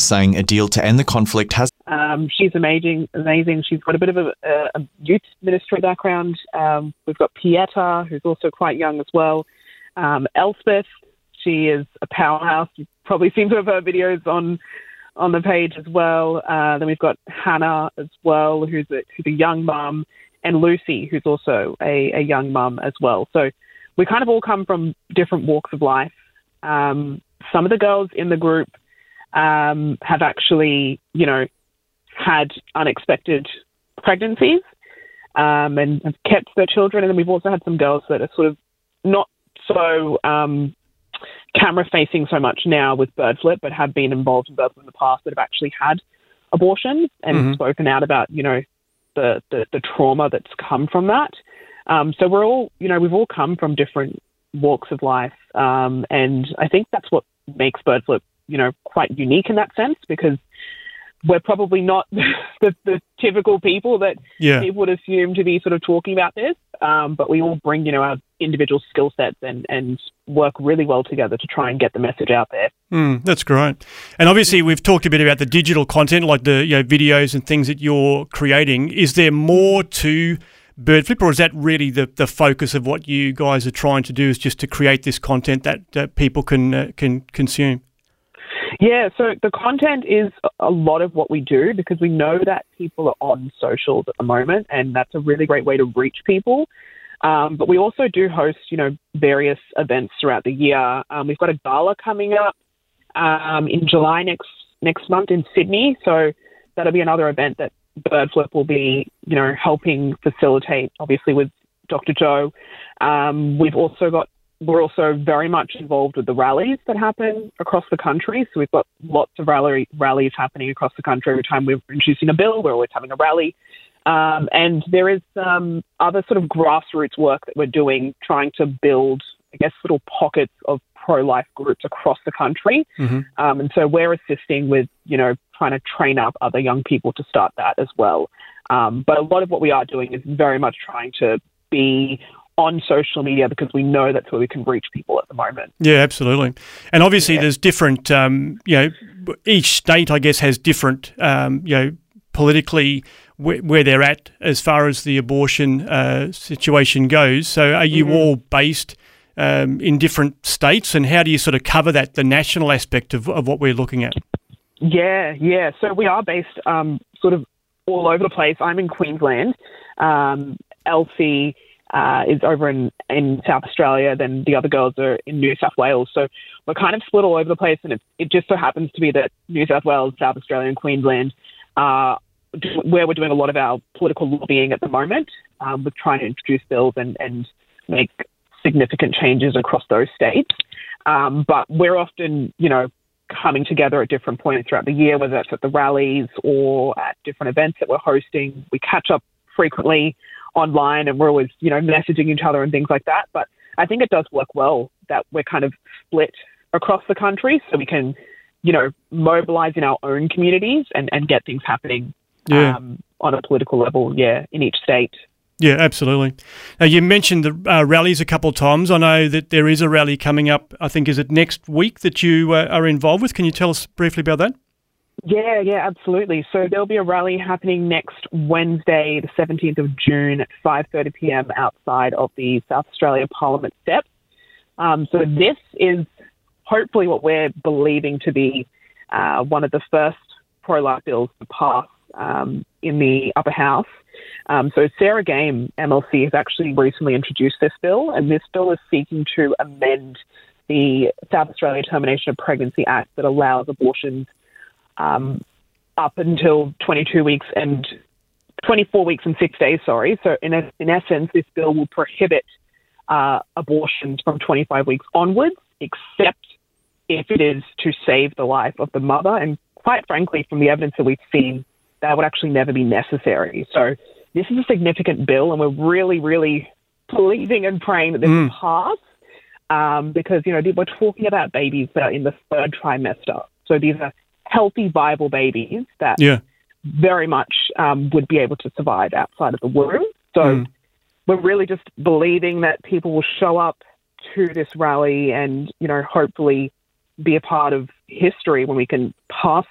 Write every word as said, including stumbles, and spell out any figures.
saying a deal to end the conflict has... Um, she's amazing. Amazing. She's got a bit of a, a youth ministry background. Um, we've got Pieta, who's also quite young as well. Um, Elspeth, she is a powerhouse. You've probably seen some of her videos on on the page as well. Uh, then we've got Hannah as well, who's a, who's a young mum, and Lucy, who's also a, a young mum as well. So we kind of all come from different walks of life. Um, some of the girls in the group um, have actually, you know, had unexpected pregnancies um, and have kept their children. And then we've also had some girls that are sort of not so um, camera-facing so much now with Birdflip, but have been involved in Birdflip in the past that have actually had abortions and mm-hmm. spoken out about, you know, the, the, the trauma that's come from that. Um, so we're all, you know, we've all come from different walks of life. Um, and I think that's what makes Birdflip, you know, quite unique in that sense, because we're probably not the, the typical people that yeah. people would assume to be sort of talking about this. Um, but we all bring, you know, our individual skill sets and, and work really well together to try and get the message out there. Mm, that's great. And obviously we've talked a bit about the digital content, like the you know, videos and things that you're creating. Is there more to Birdflip, or is that really the, the focus of what you guys are trying to do, is just to create this content that, that people can uh, can consume? Yeah, so the content is a lot of what we do, because we know that people are on socials at the moment, and that's a really great way to reach people. Um, but we also do host, you know, various events throughout the year. Um, we've got a gala coming up um, in July next next month in Sydney, so that'll be another event that Birdflip will be, you know, helping facilitate, obviously, with Doctor Joe. Um, we've also got We're also very much involved with the rallies that happen across the country. So we've got lots of rally, rallies happening across the country. Every time we're introducing a bill, we're always having a rally. Um, and there is um, other sort of grassroots work that we're doing, trying to build, I guess, little pockets of pro-life groups across the country. Mm-hmm. Um, and so we're assisting with, you know, trying to train up other young people to start that as well. Um, but a lot of what we are doing is very much trying to be on social media, because we know that's where we can reach people at the moment. Yeah, absolutely. And obviously yeah. there's different, um, you know, each state, I guess, has different, um, you know, politically wh- where they're at as far as the abortion uh, situation goes. So are you mm-hmm. all based um, in different states, and how do you sort of cover that, the national aspect of, of what we're looking at? Yeah, yeah. So we are based um, sort of all over the place. I'm in Queensland. Um, Elsie Uh, is over in, in South Australia, then the other girls are in New South Wales. So we're kind of split all over the place, and it, it just so happens to be that New South Wales, South Australia and Queensland are where we're doing a lot of our political lobbying at the moment. Um, we're trying to introduce bills and, and make significant changes across those states. Um, but we're often, you know, coming together at different points throughout the year, whether that's at the rallies or at different events that we're hosting. We catch up frequently online, and we're always, you know, messaging each other and things like that. But I think it does work well that we're kind of split across the country, so we can, you know, mobilize in our own communities and, and get things happening yeah. um, on a political level, yeah, in each state. Yeah, absolutely. Now, you mentioned the uh, rallies a couple of times. I know that there is a rally coming up, I think, is it next week that you uh, are involved with? Can you tell us briefly about that? Yeah, yeah, absolutely. So there'll be a rally happening next Wednesday, the seventeenth of June at five thirty p.m. outside of the South Australia Parliament steps. Um, so this is hopefully what we're believing to be uh, one of the first pro-life bills to pass um, in the upper house. Um, so Sarah Game, M L C, has actually recently introduced this bill, and this bill is seeking to amend the South Australia Termination of Pregnancy Act that allows abortions Um, up until twenty-two weeks and twenty-four weeks and six days, sorry. So in, a, in essence, this bill will prohibit uh, abortions from twenty-five weeks onwards, except if it is to save the life of the mother. And quite frankly, from the evidence that we've seen, that would actually never be necessary. So this is a significant bill, and we're really, really believing and praying that this mm. will pass um, because, you know, we're talking about babies that are in the third trimester. So these are healthy, viable babies that yeah. very much um, would be able to survive outside of the womb. So mm. we're really just believing that people will show up to this rally and, you know, hopefully be a part of history when we can pass